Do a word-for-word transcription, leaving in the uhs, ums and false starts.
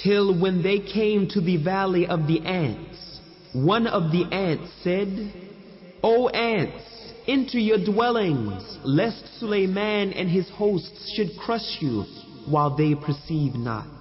till when they came to the valley of the ants, one of the ants said, O ants, enter your dwellings, lest Sulayman and his hosts should crush you while they perceive not.